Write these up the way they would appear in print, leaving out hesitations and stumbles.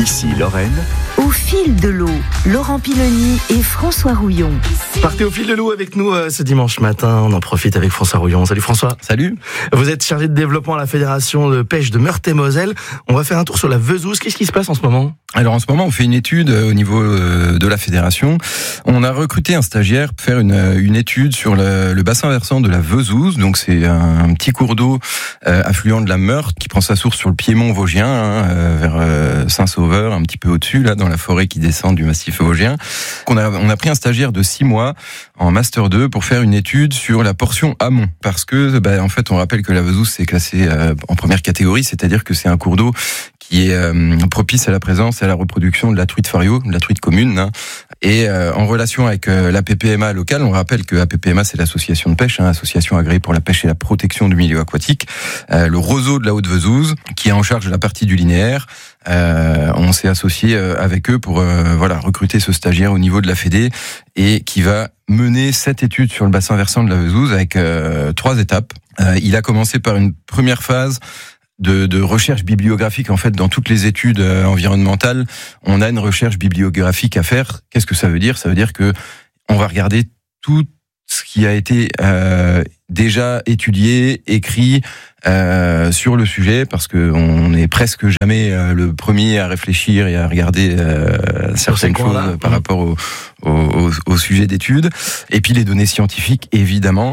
Ici Lorraine. Au fil de l'eau, Laurent Piloni et François Rouillon. Partez au fil de l'eau avec nous ce dimanche matin. On en profite avec François Rouillon. Salut François. Salut. Vous êtes chargé de développement à la Fédération de pêche de Meurthe-et-Moselle. On va faire un tour sur la Vesouse. Qu'est-ce qui se passe en ce moment ? Alors en ce moment, on fait une étude au niveau de la fédération. On a recruté un stagiaire pour faire une étude sur le bassin versant de la Vesouse. Donc c'est un petit cours d'eau affluent de la Meurthe qui prend sa source sur le piémont vosgien, vers Saint-Sauveur, un petit peu au-dessus, là, dans la forêt qui descend du massif vosgien. On a pris un stagiaire de 6 mois en Master 2 pour faire une étude sur la portion amont. Parce que, en fait, on rappelle que la Vesouse c'est classé en première catégorie, c'est-à-dire que c'est un cours d'eau qui est propice à la présence et à la reproduction de la truite fario, de la truite commune. Et en relation avec l'APPMA locale, on rappelle que l'APPMA c'est l'association de pêche, association agréée pour la pêche et la protection du milieu aquatique, le roseau de la Haute-Vesouse, qui est en charge de la partie du linéaire. On s'est associé avec eux pour recruter ce stagiaire au niveau de la Fédé et qui va mener cette étude sur le bassin versant de la Vesouse avec 3 étapes. Il a commencé par une première phase de recherche bibliographique. En fait, dans toutes les études environnementales, on a une recherche bibliographique à faire. Qu'est-ce que ça veut dire ? Ça veut dire que on va regarder tout ce qui a été déjà étudié, écrit sur le sujet, parce que on est presque jamais le premier à réfléchir et à regarder certaines choses par rapport au sujet d'étude. Et puis les données scientifiques, évidemment,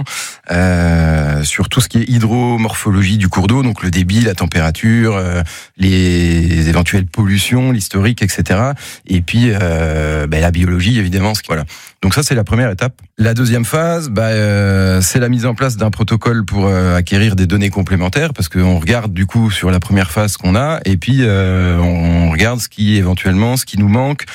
sur tout ce qui est hydromorphologie du cours d'eau, donc le débit, la température, les éventuelles pollutions, l'historique, etc. Et puis la biologie, évidemment. Voilà. Donc ça, c'est la première étape. La deuxième phase, c'est la mise en place d'un protocole pour acquérir des données complémentaires, parce qu'on regarde du coup sur la première phase qu'on a, et puis on regarde ce qui nous manque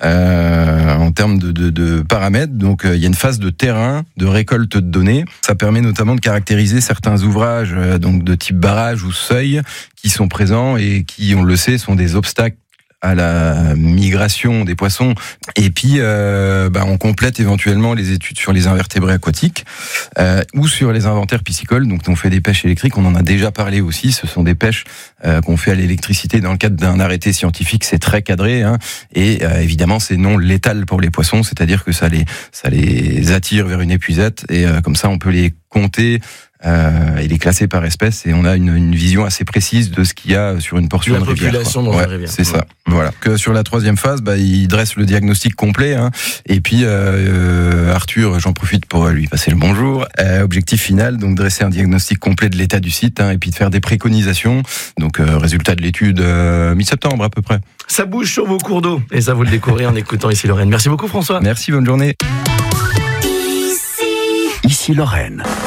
en termes de paramètres. Donc il y a une phase de terrain, de récolte de données. Ça permet notamment de caractériser certains ouvrages donc de type barrage ou seuil qui sont présents et qui, on le sait, sont des obstacles à la migration des poissons. Et puis on complète éventuellement les études sur les invertébrés aquatiques ou sur les inventaires piscicoles. Donc on fait des pêches électriques, on en a déjà parlé aussi. Ce sont des pêches qu'on fait à l'électricité dans le cadre d'un arrêté scientifique. C'est très cadré, et évidemment c'est non létal pour les poissons, c'est-à-dire que ça les attire vers une épuisette, et comme ça on peut les compter et les classer par espèce, et on a une vision assez précise de ce qu'il y a sur une portion de rivière. La population dans une rivière. C'est ça. Voilà. Que sur la troisième phase, il dresse le diagnostic complet, et puis Arthur, j'en profite pour lui passer le bonjour. Objectif final, donc dresser un diagnostic complet de l'état du site, et puis de faire des préconisations. Donc résultat de l'étude mi-septembre à peu près. Ça bouge sur vos cours d'eau, et ça vous le découvrez en écoutant Ici Lorraine. Merci beaucoup François. Merci, bonne journée. Ici Lorraine.